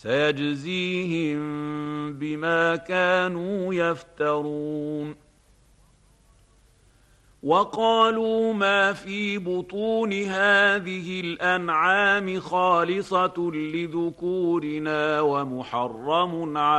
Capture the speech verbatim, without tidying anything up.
سيجزيهم بما كانوا يفترون. وقالوا ما في بطون هذه الأنعام خالصة لذكورنا ومحرم على